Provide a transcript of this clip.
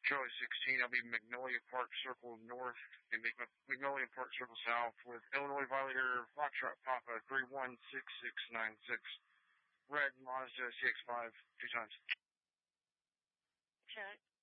Charlie 16, I'll be Magnolia Park Circle North and Magnolia Park Circle South with Illinois Violator Foxtrot Papa 316696. Red Mazda CX5 2 times. Check.